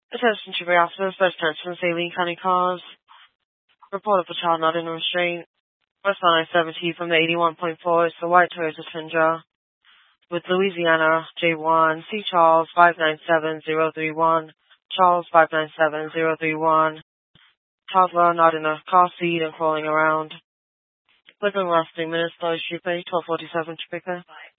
Attention to officers, first attention, Saline County cars. Report of a child not in restraint. West on I-70 from the 81.4 is the white Toyota Tundra with Louisiana J1 C Charles 597031. Charles 597031. Toddler not in a car seat and crawling around. Within the last 3 minutes, Lois Street, 1247 Topeka.